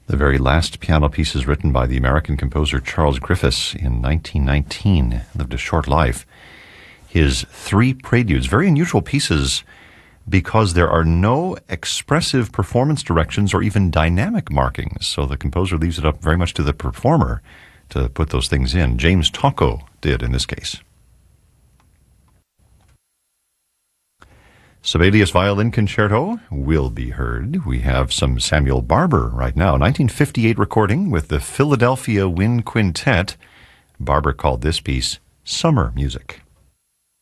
The very last piano piece is written by the American composer Charles Griffiths in 1919. Lived a short life. His three preludes, very unusual pieces because there are no expressive performance directions or even dynamic markings. So the composer leaves it up very much to the performer to put those things in. James Tonko did in this case. Sibelius Violin Concerto will be heard. We have some Samuel Barber right now, 1958 recording with the Philadelphia Wind Quintet. Barber called this piece Summer Music.